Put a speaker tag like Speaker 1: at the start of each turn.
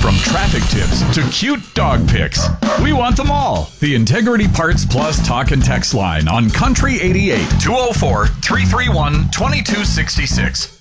Speaker 1: From traffic tips to cute dog pics, we want them all. The Integrity Parts Plus talk and text line on Country 88 204 331 2266.